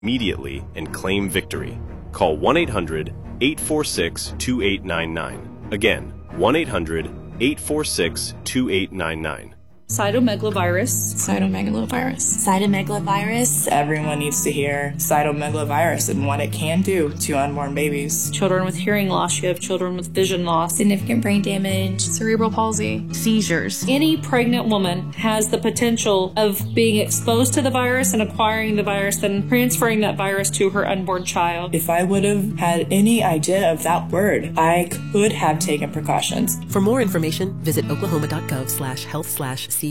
immediately and claim victory. Call 1-800-846-2899. Again, 1-800-846-2899. Cytomegalovirus. Cytomegalovirus. Cytomegalovirus. Everyone needs to hear cytomegalovirus and what it can do to unborn babies. Children with hearing loss. You have children with vision loss. Significant brain damage. Cerebral palsy. Seizures. Any pregnant woman has the potential of being exposed to the virus and acquiring the virus and transferring that virus to her unborn child. If I would have had any idea of that word, I could have taken precautions. For more information, visit oklahoma.gov/health/CMV.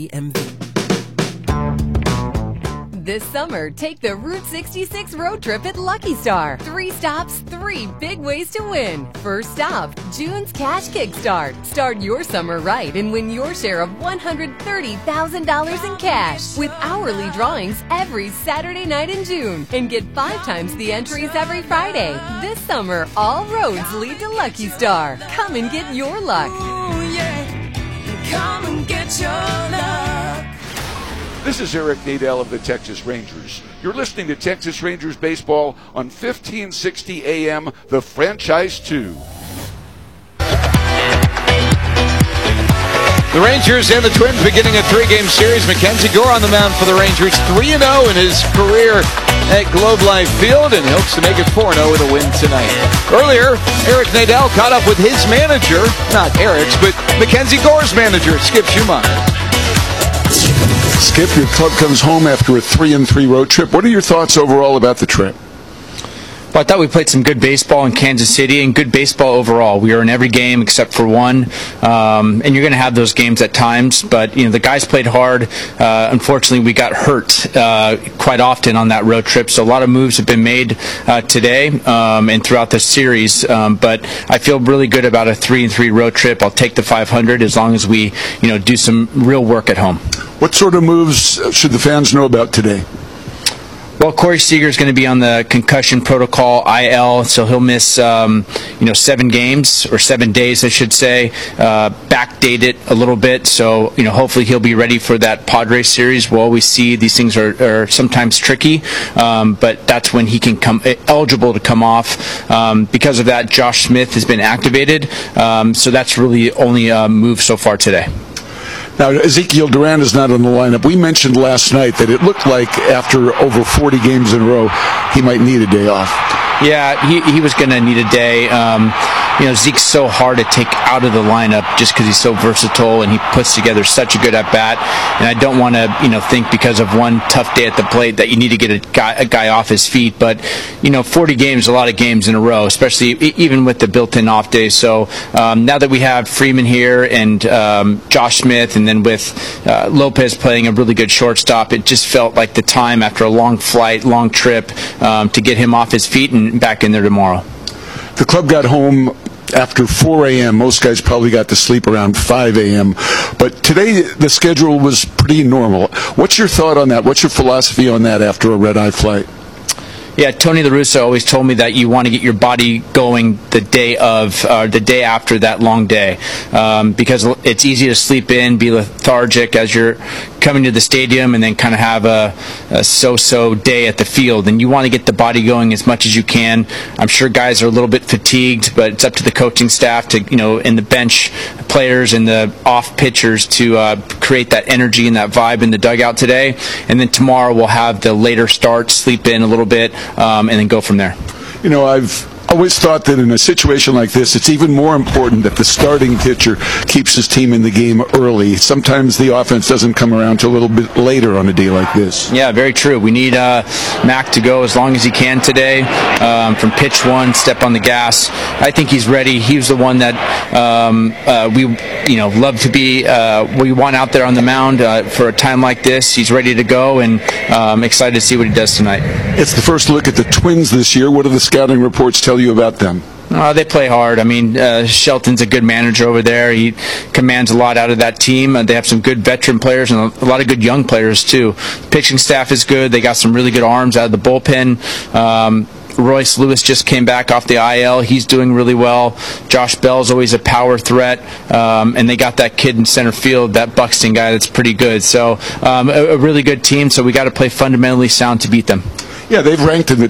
This summer, take the Route 66 road trip at Lucky Star. 3 stops, 3 big ways to win. First stop, June's Cash Kickstart. Start your summer right and win your share of $130,000 in cash with hourly drawings every Saturday night in June. And get 5 times the entries every Friday. This summer, all roads lead to Lucky Star. Come and get your luck. Ooh, yeah. Come and get your luck. This is Eric Nadel of the Texas Rangers. You're listening to Texas Rangers baseball on 1560 AM, the Franchise 2. The Rangers and the Twins beginning a 3-game series. Mackenzie Gore on the mound for the Rangers, 3-0 in his career at Globe Life Field, and hopes to make it 4-0 with a win tonight. Earlier, Eric Nadel caught up with his manager, not Eric's, but Mackenzie Gore's manager, Skip Schumacher. Skip, your club comes home after a 3-3 road trip. What are your thoughts overall about the trip? Well, I thought we played some good baseball in Kansas City and good baseball overall. We were in every game except for one, and you're going to have those games at times. But the guys played hard. Unfortunately, we got hurt quite often on that road trip. So a lot of moves have been made today and throughout this series. But I feel really good about a 3-3 road trip. I'll take the 500 as long as we do some real work at home. What sort of moves should the fans know about today? Well, Corey Seager is going to be on the concussion protocol, IL, so he'll miss, 7 games, or 7 days, I should say. Backdate it a little bit, so hopefully he'll be ready for that Padres series. We'll always see these things are sometimes tricky, but that's when he can come eligible to come off. Because of that, Josh Smith has been activated, so that's really the only move so far today. Now, Ezekiel Duran is not on the lineup. We mentioned last night that it looked like after over 40 games in a row, he might need a day off. Yeah, he was going to need a day. Zeke's so hard to take out of the lineup just because he's so versatile and he puts together such a good at-bat. And I don't want to, think because of one tough day at the plate that you need to get a guy off his feet. But, 40 games, a lot of games in a row, especially even with the built-in off day. So now that we have Freeman here and Josh Smith, and then with Lopez playing a really good shortstop, it just felt like the time after a long flight, long trip, to get him off his feet and back in there tomorrow. The club got home after 4 a.m. Most guys probably got to sleep around 5 a.m. But today the schedule was pretty normal. What's your thought on that? What's your philosophy on that after a red-eye flight? Yeah, Tony La Russa always told me that you want to get your body going the day after that long day, because it's easy to sleep in, be lethargic as you're coming to the stadium, and then kind of have a so-so day at the field. And you want to get the body going as much as you can. I'm sure guys are a little bit fatigued, but it's up to the coaching staff to, and the bench players and the off pitchers to create that energy and that vibe in the dugout today. And then tomorrow we'll have the later start, sleep in a little bit, and then go from there. I've always thought that in a situation like this, it's even more important that the starting pitcher keeps his team in the game early. Sometimes the offense doesn't come around till a little bit later on a day like this. Yeah, very true. We need Mac to go as long as he can today. From pitch one, step on the gas. I think he's ready. He was the one that we love to be. We want out there on the mound for a time like this. He's ready to go, and excited to see what he does tonight. It's the first look at the Twins this year. What do the scouting reports tell you about them? They play hard. I mean, Shelton's a good manager over there. He commands a lot out of that team. They have some good veteran players and a lot of good young players, too. The pitching staff is good. They got some really good arms out of the bullpen. Royce Lewis just came back off the IL. He's doing really well. Josh Bell's always a power threat. And they got that kid in center field, that Buxton guy, that's pretty good. So a really good team, so we got to play fundamentally sound to beat them. Yeah, they've ranked in the